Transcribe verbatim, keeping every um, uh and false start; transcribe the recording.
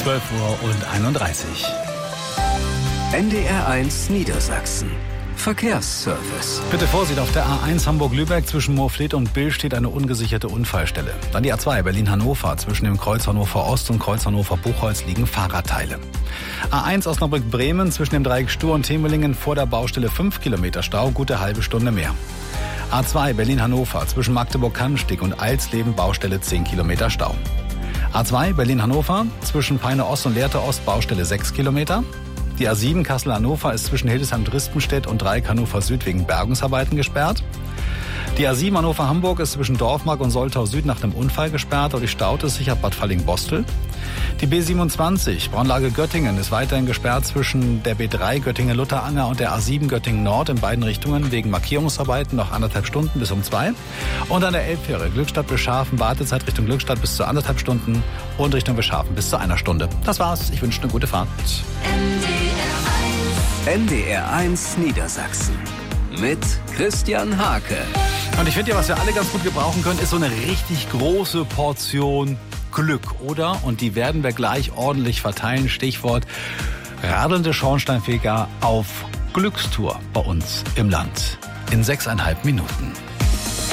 zwölf Uhr und einunddreißig. N D R eins Niedersachsen. Verkehrsservice. Bitte Vorsicht, auf der A eins Hamburg-Lübeck zwischen Moorfleet und Bill steht eine ungesicherte Unfallstelle. Dann die A zwei Berlin-Hannover. Zwischen dem Kreuz Hannover-Ost und Kreuz Hannover-Buchholz liegen Fahrradteile. A eins Osnabrück-Bremen zwischen dem Dreieck Stur und Temelingen vor der Baustelle fünf Kilometer Stau, gute halbe Stunde mehr. A zwei Berlin-Hannover zwischen Magdeburg-Cannstatt und Eilsleben Baustelle zehn Kilometer Stau. A zwei Berlin-Hannover zwischen Peine-Ost und Lehrte-Ost Baustelle sechs Kilometer. Die A sieben Kassel-Hannover ist zwischen Hildesheim-Drispenstedt und Dreieck Hannover-Süd wegen Bergungsarbeiten gesperrt. Die A sieben Hannover-Hamburg ist zwischen Dorfmark und Soltau Süd nach dem Unfall gesperrt. Dadurch staut es sich ab Bad Falling-Bostel. Die B siebenundzwanzig Braunlage Göttingen ist weiterhin gesperrt zwischen der B drei Göttingen-Lutteranger und der A sieben Göttingen-Nord in beiden Richtungen wegen Markierungsarbeiten noch anderthalb Stunden bis um zwei. Und an der Elbfähre Glückstadt Beschafen Wartezeit Richtung Glückstadt bis zu anderthalb Stunden und Richtung Beschafen bis zu einer Stunde. Das war's. Ich wünsche eine gute Fahrt. N D R eins Niedersachsen mit Christian Hake. Und ich finde ja, was wir alle ganz gut gebrauchen können, ist so eine richtig große Portion Glück, oder? Und die werden wir gleich ordentlich verteilen. Stichwort radelnde Schornsteinfeger auf Glückstour bei uns im Land. In sechseinhalb Minuten.